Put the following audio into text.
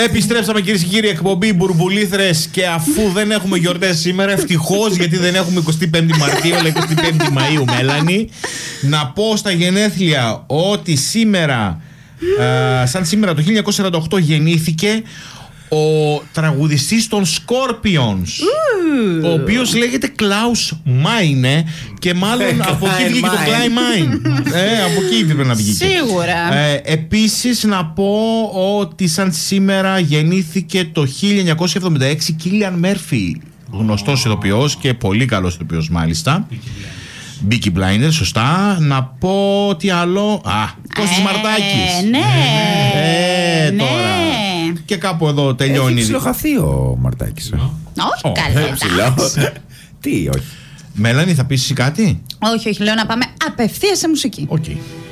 Επιστρέψαμε κυρίες και κύριοι, εκπομπή Μπουρμπουλήθρες. Και αφού δεν έχουμε γιορτές σήμερα, ευτυχώς, γιατί δεν έχουμε 25η Μαρτίου αλλά 25η Μαΐου, Μέλανη, να πω στα γενέθλια ότι σήμερα, σαν σήμερα το 1948 γεννήθηκε ο τραγουδιστής των Scorpions, ο οποίος λέγεται Klaus Meine και μάλλον από εκεί βγήκε το Klein Mine. Από εκεί πρέπει να βγήκε. Σίγουρα. Επίσης να πω ότι σαν σήμερα γεννήθηκε το 1976 Cillian Murphy, γνωστός ηθοποιός και πολύ καλός ηθοποιός μάλιστα. Peaky Blinders, σωστά. Να πω τι άλλο. Κώστας Μαρτάκης. Ναι. Τώρα. Και κάπου εδώ τελειώνει. Έχει ψιλοχαθεί ο Μαρτάκης. Όχι καλά. Τι, όχι. Μέλανη, θα πεις κάτι? Όχι, λέω να πάμε απευθείας σε μουσική. Okay.